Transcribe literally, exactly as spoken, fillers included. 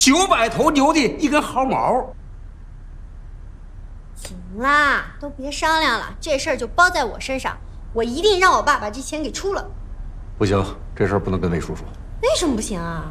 九百头牛的一根毫毛。 行啦，都别商量了，这事儿就包在我身上，我一定让我爸把这钱给出了。 不行，这事儿不能跟魏叔说。 为什么不行啊？